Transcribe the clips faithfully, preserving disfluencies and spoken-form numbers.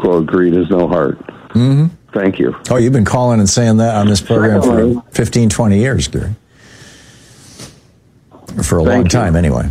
quote, greed has no heart. Mm-hmm. Thank you. Oh, you've been calling and saying that on this program for fifteen, twenty years, Gary. For a long time, anyway.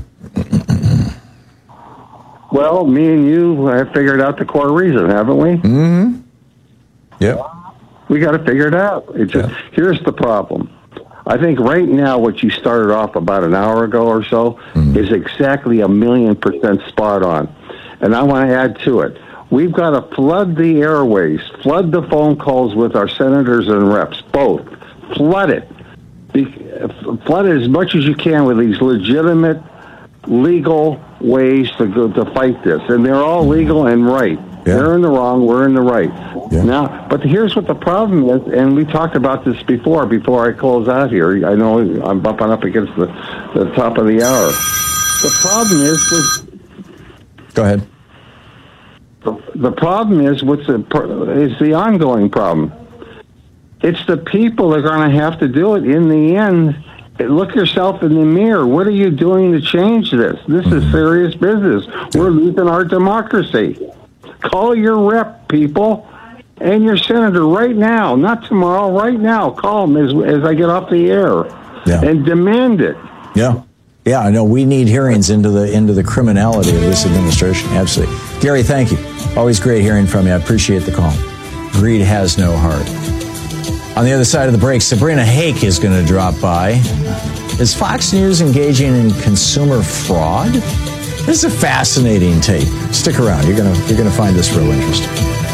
Well, me and you have figured out the core reason, haven't we? Mm-hmm. Yep. We got to figure it out. It's just, yeah. Here's the problem. I think right now what you started off about an hour ago or so mm-hmm. is exactly a million percent spot on. And I want to add to it. We've got to flood the airways, flood the phone calls with our senators and reps, both. Flood it. Be, flood it as much as you can with these legitimate, legal ways to go, to fight this. And they're all legal and right. Yeah. They're in the wrong, we're in the right. Yeah. Now, but here's what the problem is, and we talked about this before, before I close out here. I know I'm bumping up against the, the top of the hour. The problem is with... Go ahead. The, the problem is what's the is the ongoing problem. It's the people that are going to have to do it in the end. Look yourself in the mirror. What are you doing to change this? This is serious business. We're losing our democracy. Call your rep, people, and your senator right now, not tomorrow, right now. Call them as, as I get off the air yeah. and demand it. Yeah. Yeah, I know. We need hearings into the into the criminality of this administration. Absolutely. Gary, thank you. Always great hearing from you. I appreciate the call. Greed has no heart. On the other side of the break, Sabrina Hake is going to drop by. Is Fox News engaging in consumer fraud? This is a fascinating tape. Stick around. You're going to you're going to find this real interesting.